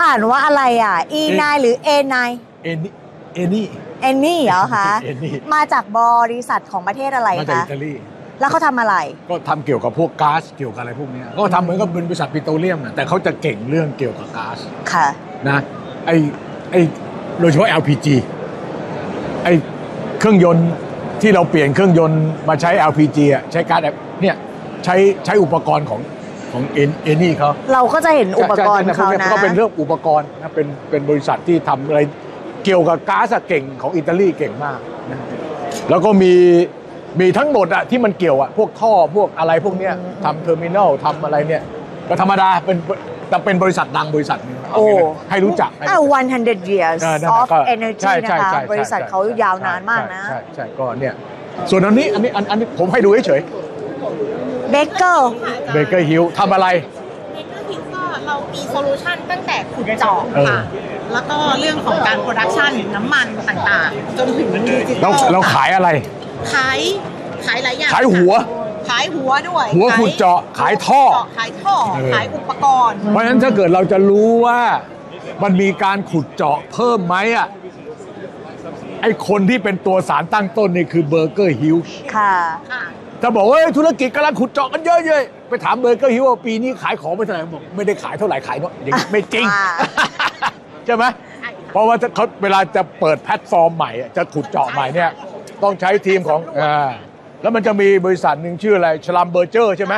อ่านว่าอะไรอ่ะ E9 หรือ A9 เอนี่เหรอคะ Eni มาจากบริษัทของประเทศอะไรคะมาจากอิตาลีแล้วเขาทำอะไรก็ทำเกี่ยวกับพวกก๊าซเกี่ยวกับอะไรพวกนี้ก็ทำเหมือนกับเป็นบริษัทปิโตรเลียมแต่เขาจะเก่งเรื่องเกี่ยวกับก๊าซค่ะนะไอโดยเฉพาะ LPG ไอเครื่องยนต์ที่เราเปลี่ยนเครื่องยนต์มาใช้ LPG อ่ะใช้ก๊าซเนี่ยใช้อุปกรณ์ของเอนี่เขาเราก็จะเห็นอุปกรณ์เขานะก็เป็นเรื่องอุปกรณ์นะเป็นบริษัทที่ทำอะไรเกี่ยวกับก๊าซเก่งของอิตาลีเก่งมากนะแล้วก็มีทั้งหมดอะที่มันเกี่ยวอะพวกท่อพวกอะไรพวกเนี้ยทำเทอร์มินอลทำอะไรเนี่ยก็ธรรมดาเป็นบริษัทดังบริษัทนึงให้รู้จัก 100 years of energy นะคะบริษัทเขายาวนานมากนะใช่ก็เนี่ยส่วนอันนี้ผมให้ดูเฉยเบเกอร์ฮิลทำอะไรเบเกอร์ฮิลก็เรามีโซลูชันตั้งแต่ขุดเจาะค่ะแล้วก็เรื่องของการโปรดักชันน้ำมันต่างๆจนถึงดิจิตอลเราขายอะไรขายหลายอย่างขายหัวด้วยหัวขุดเจาะขายท่อขายอุปกรณ์เพราะฉะนั้นถ้าเกิดเราจะรู้ว่ามันมีการขุดเจาะเพิ่มไหมอ่ะไอคนที่เป็นตัวสารตั้งต้นนี่คือเบเกอร์ฮิลส์ค่ะถ้าบอกว่าธุรกิจกำลังขุดเจาะกันเยอะๆไปถามเบเกอร์ฮิลว่าปีนี้ขายของไปเท่าไหร่บอกไม่ได้ขายเท่าไหร่ขายเนาะอย่างนี้ไม่จริงใช่ไหมเพราะว่าเขาเวลาจะเปิดแพลตฟอร์มใหม่จะขุดเจาะใหม่เนี่ยต้องใช้ทีมของแล้วมันจะมีบริษัทหนึ่งชื่ออะไรชลัมเบอร์เจอร์ใช่ไหม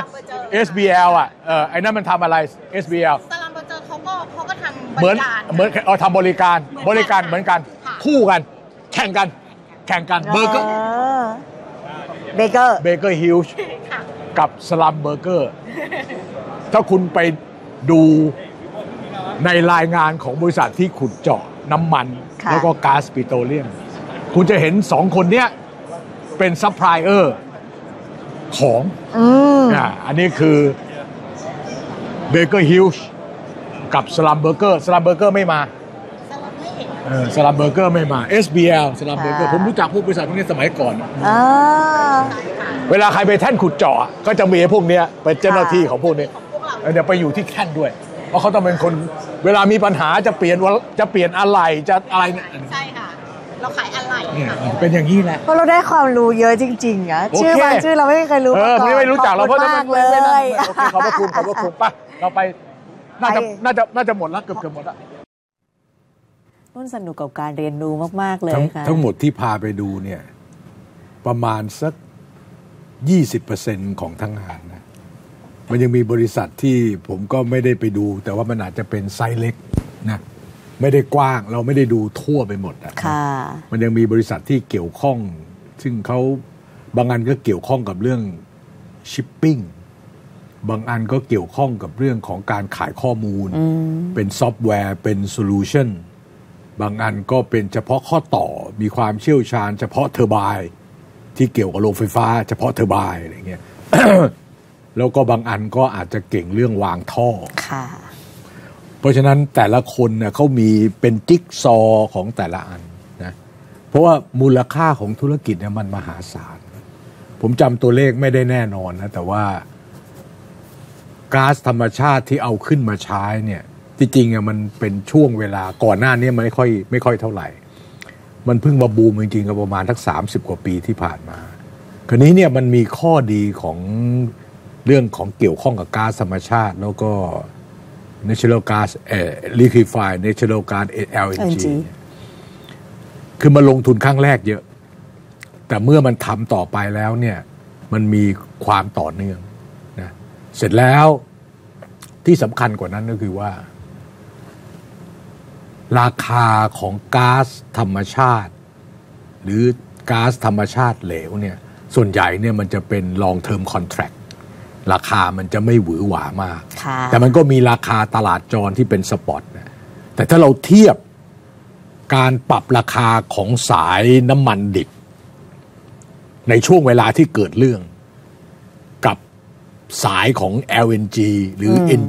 SBL อ่ะไอ้นั่นมันทำอะไร SBL ชลัมเบอร์เจอร์เขาก็ทำเหมือนทำบริการเหมือนกันคู่กันแข่งกันเบอร์เกอร์เบเกอร์ฮิลส์กับสลัมเบอร์เกอร์ถ้าคุณไปดูในรายงานของบริษัทที่ขุดเจาะน้ำมันแล้วก็ก๊าซปิโตรเลียมคุณจะเห็นสองคนเนี้ยเป็นซัพพลายเออร์ของอันนี้คือเบเกอร์ฮิลส์กับสลัมเบอร์เกอร์ไม่มาสลัมเบอร์เกอร์ไม่มา SBL สลัมเบอร์เกอร์ผมรู้จักพวกบริษัทพวกนี้สมัยก่อนเวลาใครไปแท่นขุดเจาะก็จะมีพวกนี้เป็นเจ้าหน้าที่ของพวกนี้เดี๋ยวไปอยู่ที่แท่นด้วยเพราะเขาต้องเป็นคนเวลามีปัญหาจะเปลี่ยนอะไรจะอะไรเนี่ยใช่ค่ะเราขายอะไรเป็นอย่างนี้แหละเพราะเราได้ความรู้เยอะจริงๆอะชื่อบางชื่อเราไม่เคยรู้มาก่อนไม่รู้จักเราเพราะมากเลยขอบคุณป่ะเราไปน่าจะหมดแล้วเกือบหมดแล้วนุ่นสนุกกับการเรียนรู้มากๆเลยค่ะทั้งหมดที่พาไปดูเนี่ยประมาณสัก 20% ของทั้งงานนะมันยังมีบริษัทที่ผมก็ไม่ได้ไปดูแต่ว่ามันอาจจะเป็นไซส์เล็กนะไม่ได้กว้างเราไม่ได้ดูทั่วไปหมดอ่ะมันยังมีบริษัทที่เกี่ยวข้องซึ่งเขาบางอันก็เกี่ยวข้องกับเรื่องชิปปิ้งบางอันก็เกี่ยวข้องกับเรื่องของการขายข้อมูลเป็นซอฟต์แวร์เป็นโซลูชันบางอันก็เป็นเฉพาะข้อต่อมีความเชี่ยวชาญเฉพาะเทอร์ไบน์ที่เกี่ยวกับโรงไฟฟ้าเฉพาะเทอร์ไบน์อะไรเงี้ย แล้วก็บางอันก็อาจจะเก่งเรื่องวางท่อเพราะฉะนั้นแต่ละคนเนี่ยเขามีเป็นจิ๊กซอของแต่ละอันนะเพราะว่ามูลค่าของธุรกิจเนี่ยมันมหาศาลผมจำตัวเลขไม่ได้แน่นอนนะแต่ว่าก๊าซธรรมชาติที่เอาขึ้นมาใช้เนี่ยที่จริงอ่ะมันเป็นช่วงเวลาก่อนหน้านี้มันไม่ค่อยเท่าไหร่มันเพิ่งมาบูมจริงๆก็ประมาณทัก30 กว่าปีที่ผ่านมาคราวนี้เนี่ยมันมีข้อดีของเรื่องของเกี่ยวข้องกับก๊าซธรรมชาติแล้วก็natural gas liquefied natural gas LNG คือมาลงทุนครั้งแรกเยอะแต่เมื่อมันทำต่อไปแล้วเนี่ยมันมีความต่อเนื่องนะเสร็จแล้วที่สำคัญกว่านั้นก็คือว่าราคาของก๊าซธรรมชาติหรือก๊าซธรรมชาติเหลวเนี่ยส่วนใหญ่เนี่ยมันจะเป็น long term contractราคามันจะไม่หวือหวามากแต่มันก็มีราคาตลาดจรที่เป็นสปอตนะแต่ถ้าเราเทียบการปรับราคาของสายน้ำมันดิบในช่วงเวลาที่เกิดเรื่องกับสายของ LNG หรือ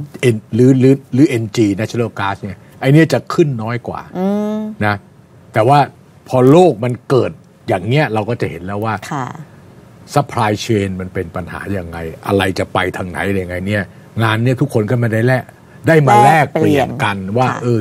NG natural gas เนี่ยไอเนี้ยจะขึ้นน้อยกว่านะแต่ว่าพอโลกมันเกิดอย่างเงี้ยเราก็จะเห็นแล้วว่าซัพพลายเชนมันเป็นปัญหาอย่างไงอะไรจะไปทางไหนยังไงเนี่ยงานเนี่ยทุกคนก็ไม่ได้มาแลกเปลี่ยนกันว่า